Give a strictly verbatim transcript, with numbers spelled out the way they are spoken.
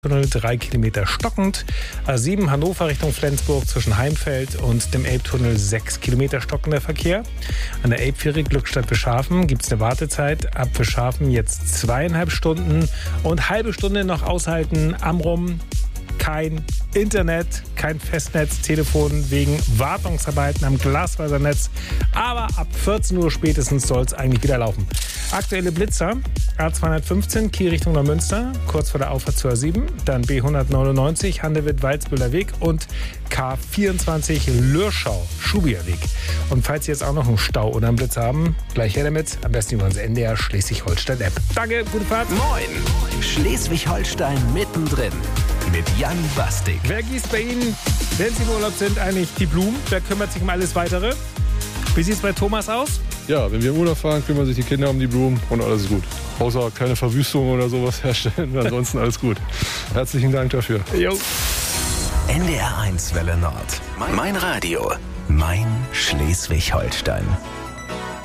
drei Kilometer stockend. A sieben Hannover Richtung Flensburg zwischen Heimfeld und dem Elbtunnel sechs Kilometer stockender Verkehr. An der Elbfähre Glückstadt Bischhafen gibt es eine Wartezeit. Ab Bischhafen jetzt zweieinhalb Stunden und halbe Stunde noch aushalten. Amrum kein Internet, kein Festnetztelefon wegen Wartungsarbeiten am Glasfasernetz. Aber ab vierzehn Uhr spätestens soll es eigentlich wieder laufen. Aktuelle Blitzer, A zweihundertfünfzehn Kiel Richtung Neumünster, kurz vor der Auffahrt zur A sieben, dann B hundertneunundneunzig Handewitt-Walzbühler Weg und K vierundzwanzig Lürschau, Schubia Weg. Und falls Sie jetzt auch noch einen Stau oder einen Blitz haben, gleich her damit, am besten über unsere N D R Schleswig-Holstein-App. Danke, gute Fahrt. Moin, Schleswig-Holstein mittendrin mit Jan Bastik. Wer gießt bei Ihnen, wenn Sie im Urlaub sind, eigentlich die Blumen? Wer kümmert sich um alles Weitere? Wie sieht es bei Thomas aus? Ja, wenn wir im Urlaub fahren, kümmern sich die Kinder um die Blumen und alles ist gut. Außer keine Verwüstung oder sowas herstellen, ansonsten alles gut. Herzlichen Dank dafür. Jo. N D R eins Welle Nord. Mein Radio. Mein Schleswig-Holstein.